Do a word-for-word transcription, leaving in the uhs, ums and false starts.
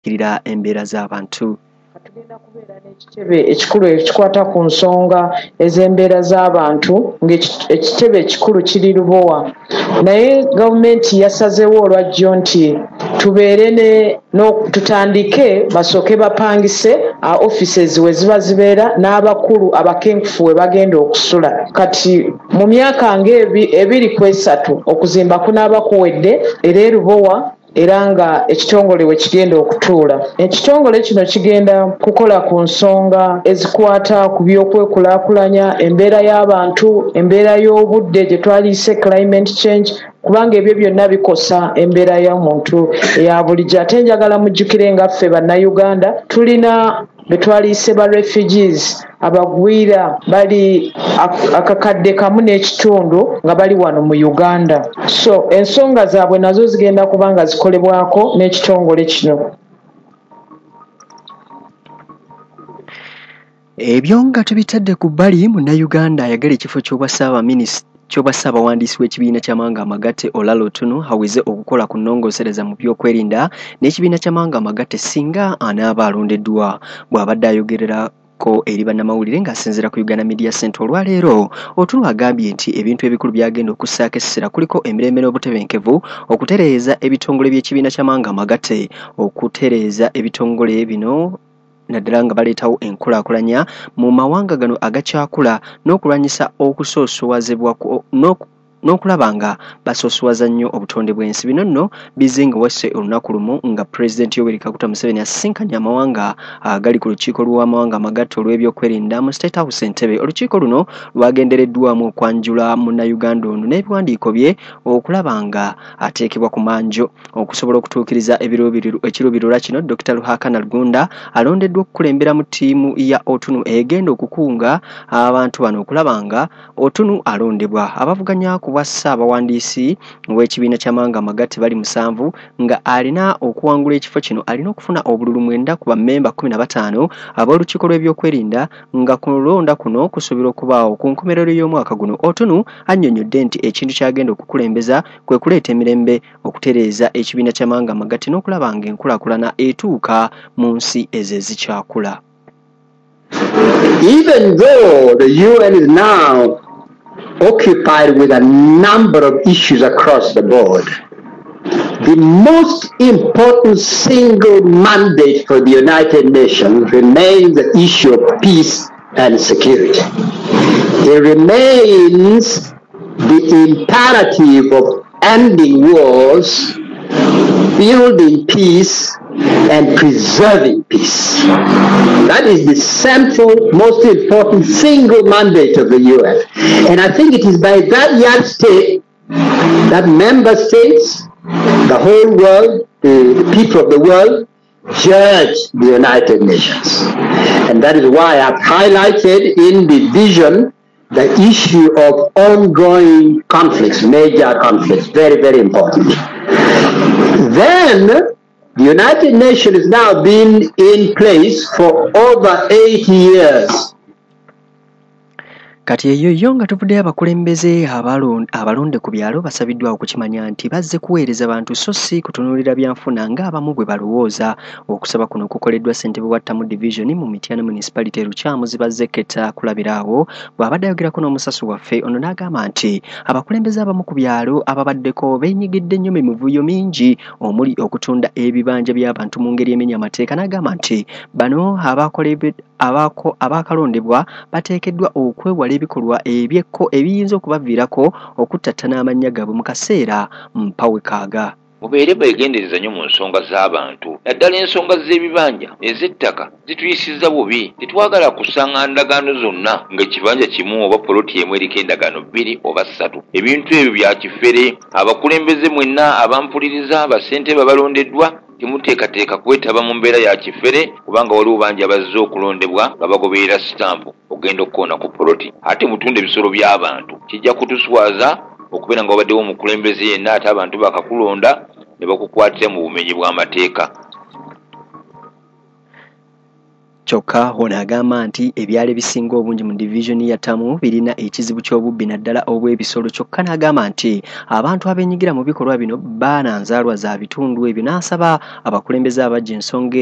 kirira embeera z'abantu. Tugenda kubeera n'ekitebe ekikulu ekikwata ku nsonga ez'embeera z'abantu ng'ekitebe ekikulu kiri Lubowa, naye gavumenti yasazeewo olwajjo nti tubeere ne tutandike basooke bapangise offices we ziba zibeera n'abakulu abakenkufu we bagenda okusula. Kati mu myaka ng'ebiri ku esatu okuzimba kunaaba kuwedde era e Lubowa era nga ekitongole we kigenda okutuula. Ekitongole kino kigenda kukola ku nsonga ezikwata ku by'okwekulaakulanya, embeera y'abantu, embeera y'obudde gye twaliise climate change, kubanga ebyo byonna bikosa embeera y'omuntu eya bulijjo. Ate njagala mujjukire nga ffe bannayuganda tulina be twaliise ba refugees abagwira bali akakadde kamu n'ekitundu nga bali wano mu Uganda. So ensonga zaabwe nazo zigenda kuba nga zikolebwako n'ekitongole kino. Ebyo nga tubitadde ku bbali, Munnayuganda ayagala ekifo ky'obwassaabaminisita ky'obwassaabawandiisi w'ekibiina ky'amawanga amagatte Olalo Otunu aweze okukola ku nnongoosereza mu by'okwerinda n'ekibiina ky'amawanga amagatte singa anaaba alondeddwa. Bw'abadde ayogerera ko eri bannamawulire ng'asinziira ku Uganda Media Center olwaleero, Otunu agambye nti ebintu ebikulu byagenda okussaako essira kuliko emirembe n'obutebenkevu, okutereeza ebitongole by'ekibiina ky'amawanga amagatte, okutereeza ebitongole bino naddala nga baleetawo enkulaakulanya mu mawanga gano agakyakula n'okulwanyisa okusoosowazebwa n'okulaba nga basoosowaza nnyo obutonde bw'ensi. Bino nno bizinga wesse olunaku lumu nga Pulezidenti Yoweri Kaguta Museveni asisinkanye amawanga agali ku lukiiko lw'amawanga amagatte olw'ebyokwerinda mu State House Entebbe. Olukiiko luno lwagendereddwamu okwanjula Munnayuganda ono n'ebiwandiiko bye okulaba nga ateekebwa ku manjo. Okusobola okutuukiriza ekiruubirirwa kino, Dokita Ruhakana Rugunda alondeddwa okukulemberamu ttiimu ya Otunu egenda okukunga abantu bano okulaba nga Otunu alondebwa. Abavuganya ku bwa ssaabawandiisi w'ekibiina ky'amawanga amagatte bali musanvu nga alina okuwangula ekifo kino alina okufuna obululu mwenda ku bammemba kumi na bataano ab'olukiiko lw'ebyokwerinda, nga ku kulonda kuno kusuubirwa okubaawo ku nkomerero y'omwaka guno. Otunu annyonnyodde nti ekintu kyagenda okukulembeza kwe kuleeta emirembe, okutereeza ekibiina ky'amawanga amagatte n'okulaba nga enkulaakulana etuuka mu nsi ezo ezikyakula. Even though the U N is now occupied with a number of issues across the board, the most important single mandate for the United Nations remains the issue of peace and security. It remains the imperative of ending wars, building peace, and preserving peace. That is the central, most important single mandate of the U N. And I think it is by that yardstick that member states, the whole world, the, the people of the world, judge the United Nations. And that is why I've highlighted in the vision the issue of ongoing conflicts, major conflicts, very, very important. Then, the United Nations has now been in place for over eight years. Kati eyo yo nga tuvudde abakulembeze abalonde ku byalo basabiddwa okukimanya nti bazze kuweereza bantu so si kutunuulira byanfuna ng'abamu bwe balowooza. Okusaba kuno kukoleddwa ssentebe wa Tamu Division mu Mityana Municipality Lukyamu zibazze ketta kulabira awo. Bw'abadde ayogerako n'omusasu waffe ono n'agamba nti abakulembeze abamu ku byalo ababaddeko beenyigidde nnyo mu mivuyo mingi omuli okutunda ebibanja by'abantu mu ngeri emenya amateeka. N'agamba nti bano abaako abaakalondebwa bateekeddwa okwewala ebikolwa ebyekko ebiyinza okubaviirako okuttattana amannya gaabwe mu kaseera mpawe kaaga. Mubeere beegendereza nnyo mu nsonga z'abantu, naddala ensonga z'ebibanja ez'ettaka zituyisizza bubi. Tetwagala kusanga ndagaano zonna ng'ekibanja kimu oba poloti emu eriko endagaano bbiri oba ssatu. Ebintu ebyo bya kifere. Abakulembeze mwenna abampuliriza, bassentebe abalondeddwa, temuteekateeka kwetaba mu mbeera ya kifere, kubanga waliwo bangi abazze okulondebwa nga bagoberera sitampu ogenda okukoona ku poloti. Ate mutunda ebisolo by'abantu, kijja kutuswaza okubeera nga wabaddewo omukulembeze yenna ate abantu bakakulonda ne bakukwatira mu bumenyi bw'amateeka. kyokka ono agamba nti ebyalo ebisinga obungi mu divisioni ya Tamu birina ekizibu ky'obubbi naddala obw'ebisolo, kyokka n'agamba nti abantu abenyigira mu bikolwa bino baana nzaalwa za bitundu ebyo, n'asaba abakulembeze abajja ensonga